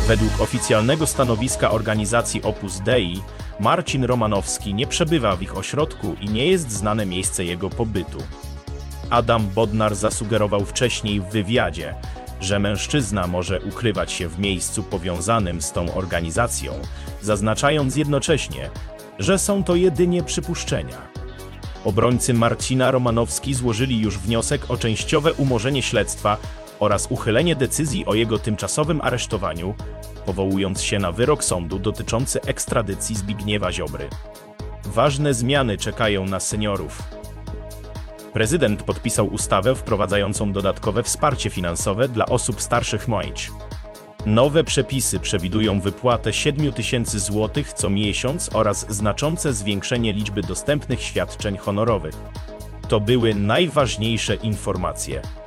Według oficjalnego stanowiska organizacji Opus Dei, Marcin Romanowski nie przebywa w ich ośrodku i nie jest znane miejsce jego pobytu. Adam Bodnar zasugerował wcześniej w wywiadzie, że mężczyzna może ukrywać się w miejscu powiązanym z tą organizacją, zaznaczając jednocześnie, że są to jedynie przypuszczenia. Obrońcy Marcina Romanowski złożyli już wniosek o częściowe umorzenie śledztwa oraz uchylenie decyzji o jego tymczasowym aresztowaniu, powołując się na wyrok sądu dotyczący ekstradycji Zbigniewa Ziobry. Ważne zmiany czekają na seniorów. Prezydent podpisał ustawę wprowadzającą dodatkowe wsparcie finansowe dla osób starszych MOŚ. Nowe przepisy przewidują wypłatę 7 000 złotych co miesiąc oraz znaczące zwiększenie liczby dostępnych świadczeń honorowych. To były najważniejsze informacje.